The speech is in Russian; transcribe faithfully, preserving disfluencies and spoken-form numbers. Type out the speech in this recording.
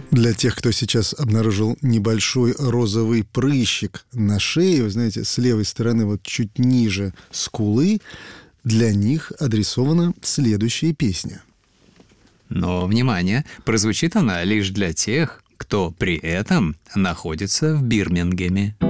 Для тех, кто сейчас обнаружил небольшой розовый прыщик на шее, вы знаете, с левой стороны, вот чуть ниже скулы, для них адресована следующая песня. Но, внимание, прозвучит она лишь для тех, кто при этом находится в Бирмингеме.